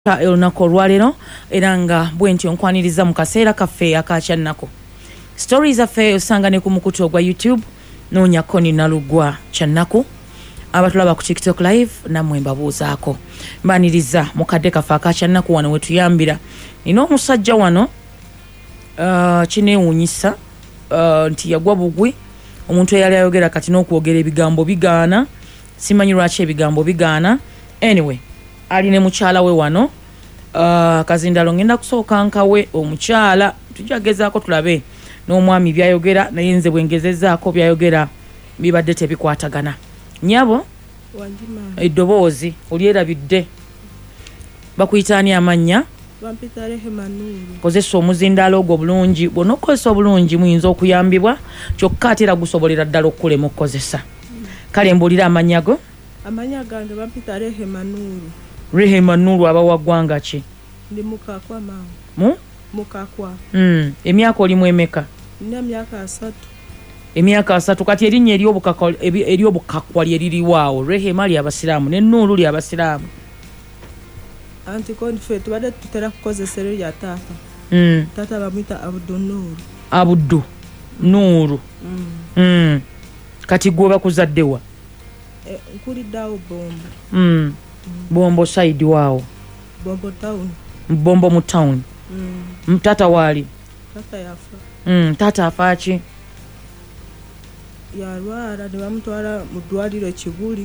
olunaku olwaleero era nga bwenti onkwaniriza mu kaseera kaffe akakyannako. Stories affe osanga ne ku mukutu ogwa YouTube noonya Koni Nalugwa Kyannaku. Abatulaba ku TikTok live namwe mbabuuzaako. Mbaniriza mu kadde kaffe akakyannako wano wetuyambira. Nina omusajja wano kineewuunyisa nti yagwa bugwi. Omuntu eyali ayogera kati n'okwogera ebigambo bigaana. Simanyi lwaki ebigambo bigaana. Anyway, aline mukyala we wano kazindalo ngenda kusooka nkawe omukyala tujagezaako tulabe n'omwami byayogera naye nze bwengezezaako byayogera bibadde tebikwatagana. Nyabo eddoboozi olyerabidde bakuyitaani amannya Bampita Rehema Nuru. Kozesa omuzindaalo ogwo bulungi bw'onokozesa obulungi muyinza okuyambibwa kyokka ate era gusobolera ddala okukulema okukozesa. Kale mbuulira amannya go. Amanya gange bampita Rehema Nuru. Rehema Nuru aba wa ggwanga ki? Ndi Mukakwa mawe. Mu? Mukakwa. Emyaka olimu emeka? Nina myaka 3. Emyaka 3 kati erinnya ery'obukakwa lyeririwaawo. Rehema lya Abasiraamu ne Nuru lya Abasiraamu. Anti kondi ffe tubadde tutera kukozesa erya taata. Taata bamwita Abdu Nuru. Abdu Nuru. Kati gwe bakuzaddewa? Nkuliddeawo Bombo. Bombo side waawo. Bombo town. Bombo mu town. Tata waali? Tata yafa. Tata afa ki? Yalwala ne bamutwala mu ddwaliro Kibuli.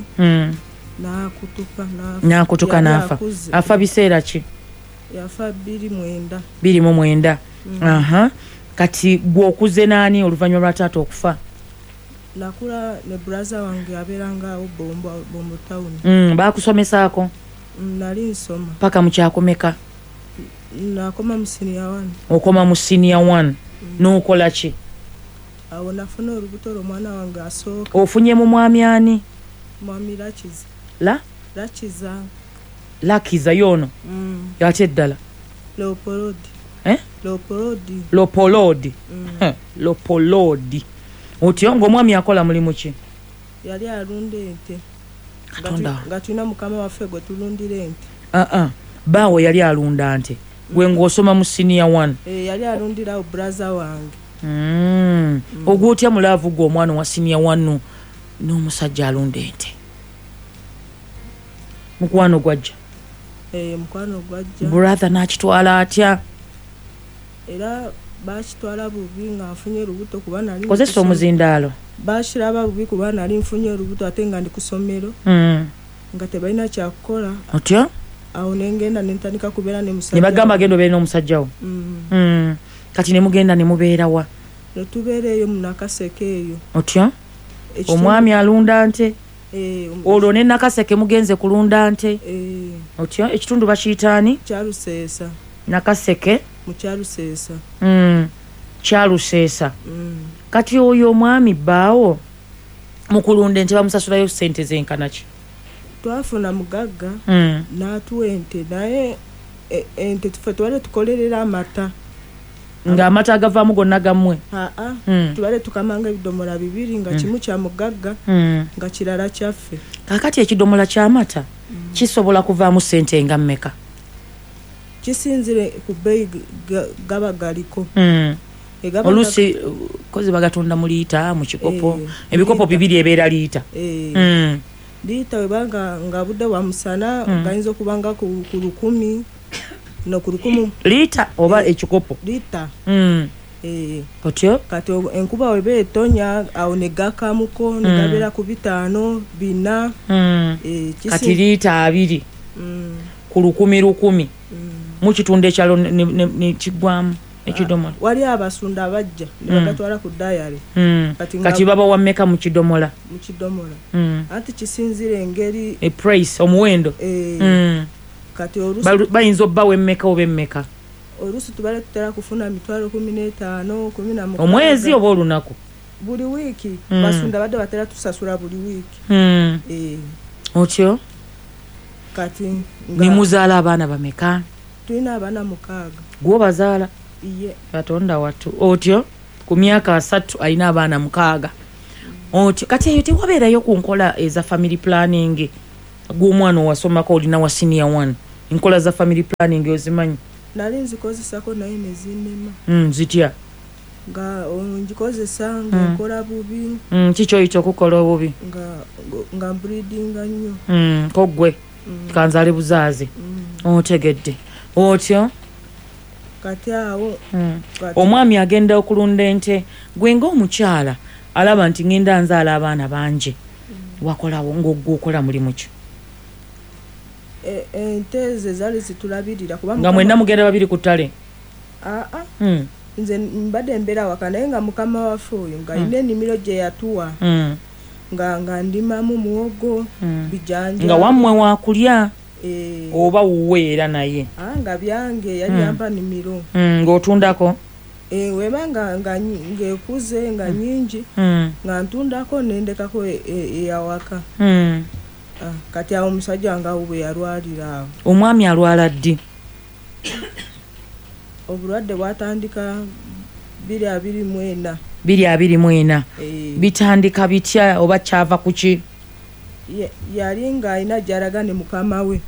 N'akutuka n'afa. Afa biseera ki? Yafa 29. 29. Aha. Kati gwe okuze naani oluvannyuma lwa taata okufa? Nakula ne brother wange aberanga awo Bombo town. Baakusomesaako? Nali nsoma. Paka mu kyakomeka? Nakoma mu senior 1. Okoma mu senior 1. N'okola ki? Awo nafuna olubuto lw'omwana wange asooka. Ofunye mu mwami ani? Mwami Lakiza. Lakiza. Lakiza yono? Yate eddala? Leopolodi. Leopolodi. Lopolodi. Lopolodi. Otyo ng'omwami akola mulimu ki? Yali alunda ente. Katonda. Nga tulina mukama waffe gwe tulundira ente. Baawe yali alunda nte. Gwe ng'osoma mu senior 1. Yali alundirawo brother wange. Ogwotya mulaavu gwe omwana wa senior 1 n'omusajja alunda ente. Mukwano gwajja? Mukwano gwajja. Brother n'akitwala atya? Era bakitwala bubi nga nfunye olubuto kuba nali. Kozesa omuzindaalo? Bakiraba bubi kuba nali nfunye olubuto ate nga ndi ku ssomero. Nga tebalina kyakukola. Otyo? Awo nengenda nentandika kubeera ne musajja. Ne bagamba genda obeera n'omusajja wo? Kati ne mugenda ne mubeera wa? Ne tubeera eyo mu Nakaseke eyo. Otyo? Omwami alunda nte? Olwo ne Nakaseke mugenze kulunda nte? Otyo? Ekitundu bakiyitaani? Kyaluseesa. Nakaseke? Mu Kyaluseesa. Kyaluseesa. Kati oyo omwami bbaawo mu kulunda ente bamusasulayo ssente zenkana ki? Twafuna mugagga n'atuwa ente naye ente tuffe tubale tukolerera amata. Ng'amata agavaamu gonna gammwe? Tubale tukamanga ebidomola 2 nga kimu kya mugagga nga kirala kyaffe. Kakati ekidomola ky'amata kisobola kuvaamu ssente nga mmeka? Kisinzire ku bbeeyi gaba galiko. Oluusi kozi bagatunda mu liita mu kikopo. Ebikopo 2 ebeera liita. Liita webanga nga budde wa musana gayinza okubanga ku 1000 no ku 1000. Liita oba ekikopo? Liita. Otyo? Kati enkuba weba etonya awo ne gakamuko ne gabeera ku 5 4. Kati liita 2 ku 10 mu kitundu ekyalo ne kigwamu ekidomola. Wali abasunda abajja ne bagatwala ku diary. Kati baba wa mmeka mu kidomola? Mu kidomola. Ati kisinzire engeri price omuwendo. Kati olusi bayinza obbawo emmeka oba emmeka? Olusi tubale tutera kufuna 15 15 omwezi oba olunaku? Buli wiiki. Basunda badde batera tusasula buli wiiki. Otyo? Kati ne muzaala abaana bameka? Tulina abaana 6. Gwe bazaala? Iye. Katonda wattu. Otyo? Ku myaka 3 alina abaana 6. Otyo kati eyo tewabeerayo ku nkola eza family planning gw'omwana owasomako olina wa senior 1 enkola za family planning ozimanyi? Nali nzikozesako naye ne zinnema. Zitya? Nga ngikozesa nga nkola bubi. Kiki oyita okukola obubi? Nga breedinga nnyo. Koggwe kanzaale buzaazi. Otegedde otyo kati awo omwami agenda okulunda ente gwe ng'omukyala alaba nti ngenda nzaala abaana bangi wakolawo ng'oggwe okola mulimu ki? Ente ze zaali zitulabirira kubanga nga mwenna mugenda babiri ku ttale? Nze mbadde mbeera waka naye nga mukama waffe oyo nga alina ennimiro gye yatuwa nga ndimamu muwogo bijanja nga wammwe waakulya oba wuwe era naye nga byange yali yampa nnimiro ng'otundako weba ng'ekuze nga nyingi nga ntundako nendekako eyawaka. Kati awo omusajja wange awo bwe yalwalira awo. Omwami alwala ddi? Obulwadde bwatandika 2024. 2024 bitandika bitya oba kyava ku ki? Yali ng'alina gy'alaga ne mukama we.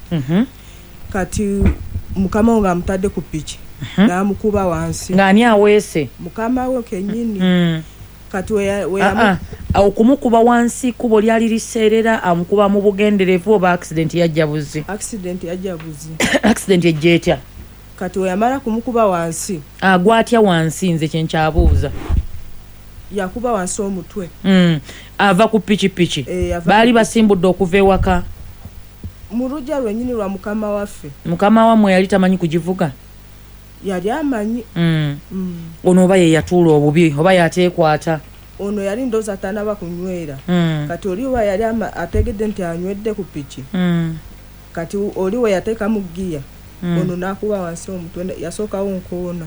Kati mukama we ng'amutadde ku piki n'amukuba wansi. Ng'ani aweese? Mukama we kennyini. Kati okumukuba wansi kubo lyali liseerera amukuba mu bugenderevu oba accident yajja buzi? Accident yajja buzi. Accident ejja etya? Kati we yamala kumukuba wansi. Gwatya wansi nze kye nkyabuuza? Yakuba wansi omutwe. Ava ku pikipiki. Baali basimbudde okuva ewaka? Mu lujja lwennyini lwa mukama waffe. Mukama wammwe yali tamanyi kugivuga? Yali amanyi. Ono oba ye yatuula obubi oba yateekwata? Ono yali ndooza tanaba kunywera. Kati oliwa yali ategedde nti anywedde ku piki. Kati oliwe yateekamu giya. Ono n'akuba wansi omutwe yasookawo nkoona.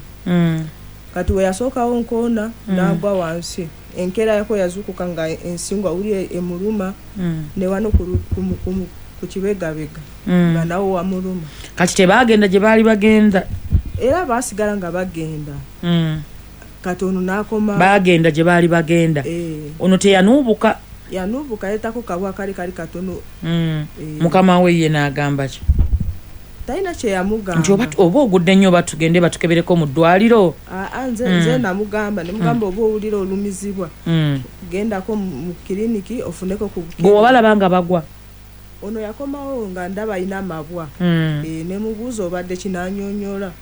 Kati we yasookawo nkoona n'agwa wansi. Enkeera yako yazuukuka nga ensingo awulira emuluma ne wano ku kibegabega nga nawo wamuluma. Kati tebaagenda gye baali bagenda? Era baasigala nga bagenda. Kati ono n'akoma. Baagenda gye baali bagenda. Ono teyanuubuka? Yanuubuka yeetako kabwa kali katono. Mukama we ye n'agamba ki? Talina kye yamugamba. Nti oba ogudde nnyo oba tugende batukebereko mu ddwaliro? Nze namugamba ne mugamba oba owulira olumizibwa gendako mu kiriniki ofuneko ku gwe wabalaba nga bagwa? Ono yakomawo nga ndaba alina amabwa. Ne mubuuza obadde kinanyonyola.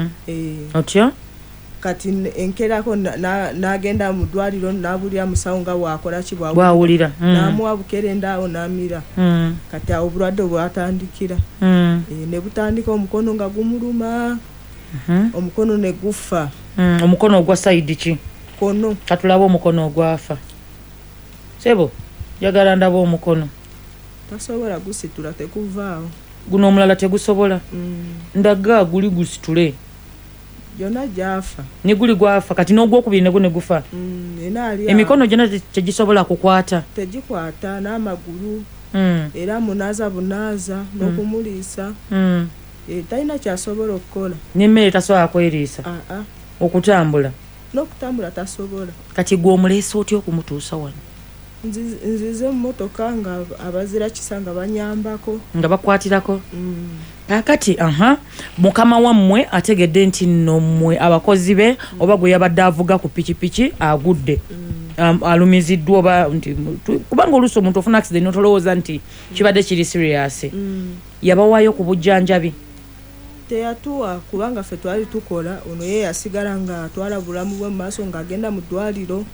Otyo? Kati enkerako n'agenda mu ddwaliro n'abulira musawo nga bwakola ki bwawulira. N'amuwa bukerenda awo n'amira. Kati awo obulwadde bwatandikira. Ne butandika omukono nga gumuluma. Omukono ne gufa. Omukono ogwa sayidi ki? Kono. Katulaba omukono ogwafa. Sebo, njagala ndaba omukono. Tasobola gusitula tekuvaawo. Guno omulala tegusobola? Ndaga guli gusitule. Jona gyafa. Ne guli gwafa kati n'ogwokubiri ne gune gufa. Emikono gyonna tegisobola kukwata? Tegikwata n'amagulu. Era munaaza bunaaza n'okumuliisa. Talina kyasobola okukola. N'emmere tasobola kweriisa? Okutambula? N'okutambula tasobola. Kati gwe omuleese otya okumutuusa wano? Nzize mu motoka nga abazira kisa nga banyambako. Nga bakwatirako? Kakati mukama wammwe ategedde nti nno mmwe abakozi be oba gwe yabadde avuga ku pikipiki agudde. Alumiziddwa oba nti kubanga oluusi omuntu ofuna accident n'otolowooza nti kibadde kiri serious. Yabawaayo ku bujjanjabi? Teyatuwa kubanga ffe twali tukola ono ye yasigala nga atwala bulamu bwe mu maaso ng'agenda mu ddwaliro.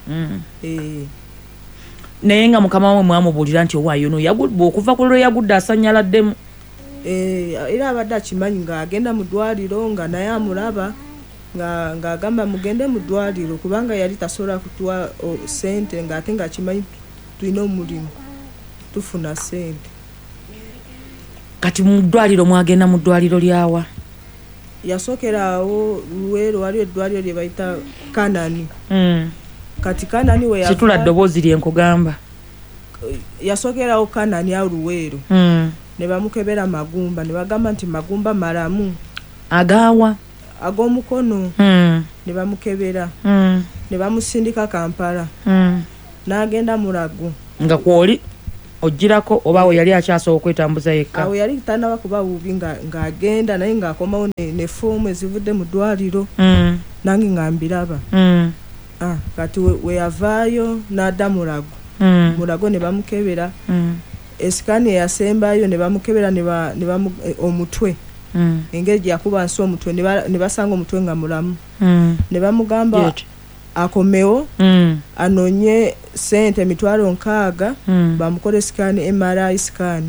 Naye nga mukama we mwamubuulira nti owaayo no yagudde okuva ku lwe yagudde asanyaladdemu? Era abadde akimanyi ng'agenda mu ddwaliro nga naye amulaba ng'agamba mugende mu ddwaliro kubanga yali tasobola kutuwa ssente ng'ate ng'akimanyi tulina omulimu tufuna ssente. Kati mu ddwaliro mwagenda mu ddwaliro lyawa? Yasookerawo Luweero waliwo eddwaliro lye bayita Kanani. Kati Kanani we yafa. Situla ddoboozi lye nkugamba. Yasookerawo Kanani awo Luweero. Ne bamukebera magumba ne bagamba nti magumba malamu. Agaawa? Ag'omukono. Ne bamukebera. Ne bamusindika Kampala. N'agenda Mulago. Nga kwoli? ojirako oba we yali akyasobola okwetambuza yekka awo yali tanaba kuba bubi ng'agenda naye ng'akomawo ne foomu ezivudde mu ddwaliro nange ngambiraba kati we yavaayo n'adda mulago ne bamukebera esikaani eyasembayo ne bamukebera omutwe engeri gyakuba nsi omutwe ne basanga omutwe nga mulamu ne bamugamba akomewo anoonye sente $6,000 bamukole sikaani MRI sikaani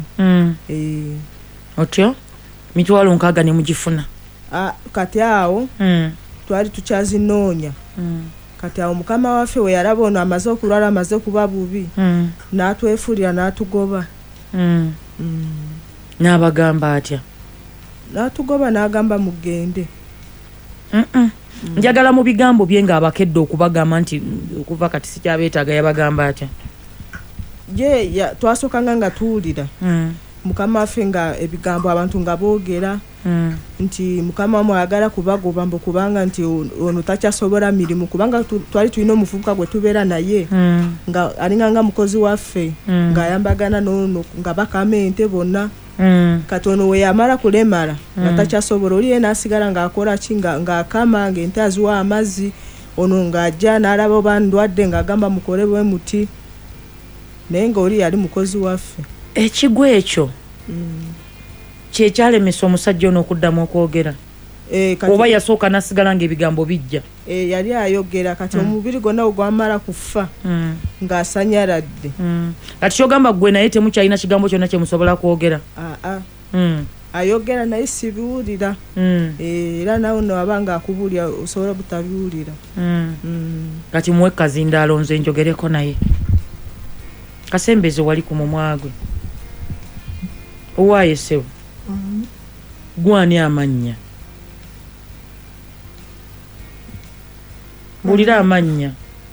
otyo $6,000 ne mugifuna kati awo twali tukyazinoonya kati awo mukama waffe we yalaba ono amaze okulwala amaze kuba bubi n'atwefuulira n'atugoba n'abagamba atya n'atugoba n'agamba mugende njagala mu bigambo bye ng'abakedde okubagamba nti okuva kati sikyabeetaaga yabagamba atya twasookanga nga tuwulira mukama waffe nga ebigambo abantu nga boogera nti mukama wamwe ayagala kubagoba mbu kubanga nti ono takyasobola mirimu kubanga twali tulina omuvubuka gwe tubeera naye nga alinga nga mukozi waffe ng'ayambagana n'ono nga bakama ente bonna kati ono we yamala kulemala nga takyasobola oli ye n'asigala ng'akola ki ng'akama ng'ente aziwa amazzi ono ng'ajja n'alaba oba ndwadde ng'agamba mukole bwe muti naye ng'oli yali mukozi waffe ekigwa ekyo kyekyalemesa omusajja ono okuddamu okwogera oba yasooka nasigala ng'ebigambo bijja yali ayogera kati omubiri gwonna ogwamala kufa ng'asanyaladde kati kyogamba gwe naye temukyalina kigambo kyonna kye musobola kwogera ayogera naye sibiwulira era nawe nowaba ng'akubulya osobola butabiwulira kati muwe kazindaalo nze njogereko naye kasembeze wali ku mumwa gwe owaayesewo gwani amannya bulira amannya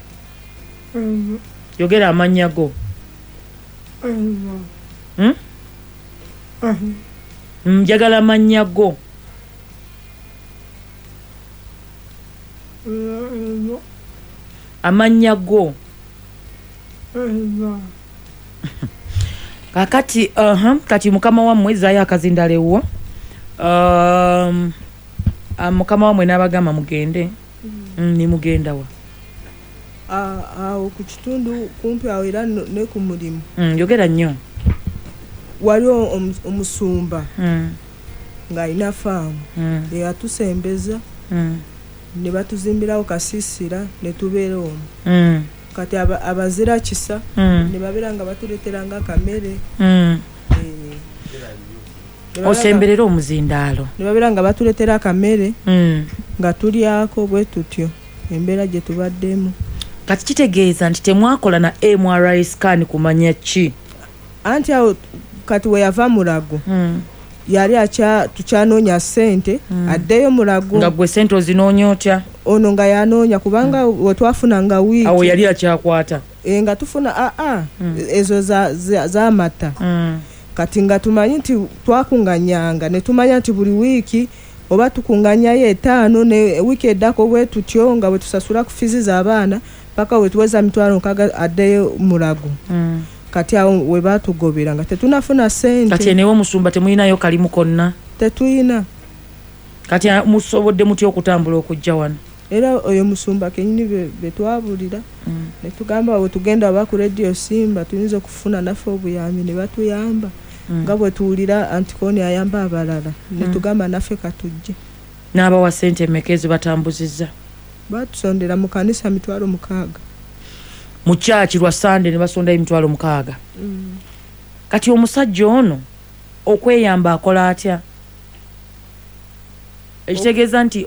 yogera amannya go njagala amannya go amannya go kakati kati mukama wammwe zaayo akazindalewo mukama wammwe n'abagamba mugende nimugenda wa awo ku kitundu kumpi awo era ne ku mulimu yogera nnyo waliwo omusumba ng'alina faamu eyatusembeza ne batuzimbirawo kasiisira ne tubeera omwo kati abazira kisa ne babeera nga batuleeteranga akamere osemberera omuzindaalo ne babeera nga batuleetera akamere nga tulyako bwe tutyo embeera gye tubaddemu kati kitegeeza nti temwakola na MRI scan kumanya ki anti awo kati we yava mulago yali tukyanoonya ssente addeyo mulago nga gwe ssente ozinoonya otya ono nga yanoonya kubanga wetwafuna nga wiiki awo yali akyakwata nga tufuna ezo z'amata kati nga tumanyi nti twakunganyanga ne tumanya nti buli wiiki oba tukunganyayo 5 ne wiiki eddako bwe tutyo nga bwe tusasula ku fizi z'abaana paka we tuweza $6,000 addeyo mulago kati awo we batugobera nga tetunafuna ssente kati enewo omusumba temulinayo kalimu konna tetuyina kati musobodde muti okutambula okujja wano era oyo musumba kenyini betwabulira ne tugamba we tugenda aba ku radio Simba tuyinza okufuna naffe obuyambi ne batuyamba nga bwe tuwulira Antikoni ayamba abalala ne tugamba naffe katujje n'abawa ssente emekezi batambuzizza batusondera mu kanisa $6,000 mu kyaki lwa Sande ne basondayo $6,000 kati omusajja ono okweyamba akola atya ekitegeeza nti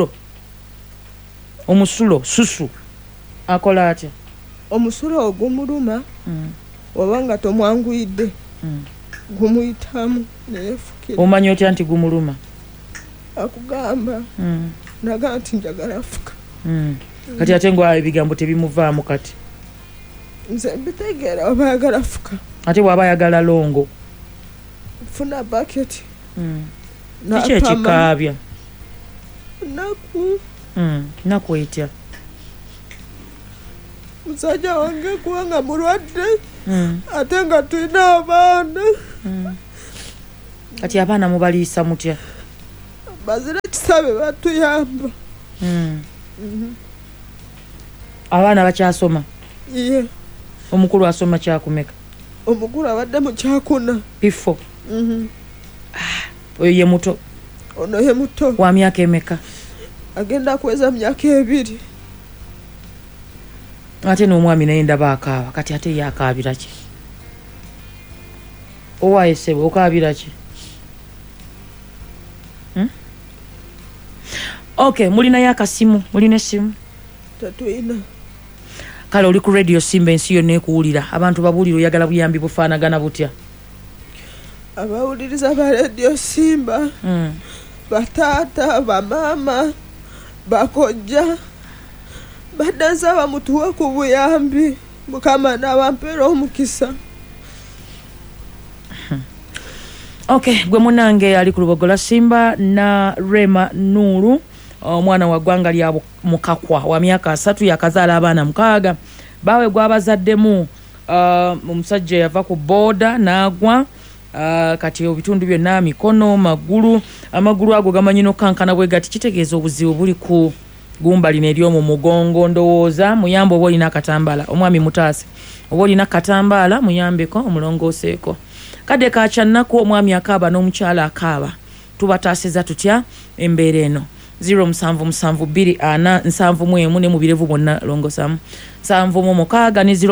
omusulo susu akola atya omusulo ogumuluma wabanga tomwanguyidde gumuyitamu neyefukira omanyi otya nti gumuluma akugamba naga nti njagala fuka kati ate ngo ebigambo tebimuvaamu kati nze mbitegeera oba ayagala fuka ate bw'aba ayagala longo funa bucket kiki ekikaabya naku naku etya musajja wange kubanga mulwadde ate nga tulina abaana. Kati abaana mubaliisa mutya? Bazira kisabe batuyamba. Abaana bakyasoma? Ye. Omukulu asoma kyakumeka? Omukulu abadde mu kyakuna. Pifo? Oyo ye muto? Ono ye muto. Wa myaka emeka? Agenda kuweza myaka 2. Ate n'omwami naye ndaba akaaba, kati ate ye akaabira ki? Owaaye ssebo okaabira ki? Okay, mulinayo akasimu? Mulina essimu? Tatuyina. Kale oli ku radio Simba ensi yonna ekuwulira. Abantu babuulira oyagala buyambi bufaanagana butya? Abawuliriza ba radio Simba, bataata, bamaama, bakojja, baddansaba mutuwe ku buyambi. Mukama n'abampeera omukisa. Okay, gwe munange ali ku Lubogola Simba na Rema Nuru, omwana wa ggwanga lya Mukakwa wa myaka 3 yakazaala abaana 6. Bawe gwabazaddemu omusajja yava ku boda n'agwa. Kati obitundu byonna mikono, amagulu ago gamanyi nokankana bwe gati, kitegeeza obuzibu buli ku gumba lino ery'omu mugongo. Ndowooza muyambe oba olina akatambala. Omwami Mutaase, oba olina akatambala muyambeko omulongooseeko. Kadde kakyannaku omwami akaaba n'omukyala akaaba. Tubataaseza tutya embeera eno? 0772 ne mu birevu bonna longosamu 7 ne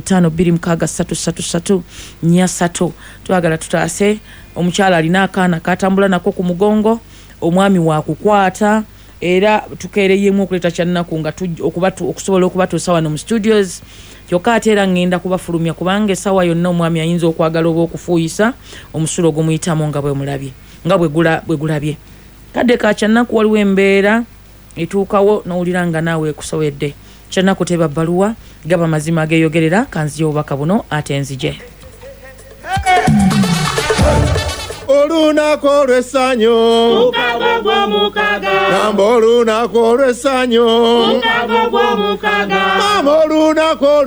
07526333 twagala tutaase. Omukyala alina akaana katambula nako ku mugongo, omwami wa kukwata, era tukeereyemu okuleta kyannaku nga okusobola okubatuusa wano mu studios. Kyokka ate era ngenda kubafulumya kubanga essaawa yonna omwami ayinza okwagala oba okufuuyisa omusulo gumuyitamu nga bwe mulabye, nga bwe gulabye. Kadde ka kyannaku waliwo embeera etuukawo n'owulira nga naawe ekusowedde. Kyannaku teba bbaluwa, gaba mazima ageeyogerera, kanzija obubaka buno ate nzije. Olunaku olw'essanyu mukaaga gw'omukaaga, gamba olunaku olw'essanyu mukaaga gw'omukaaga, mama olunaku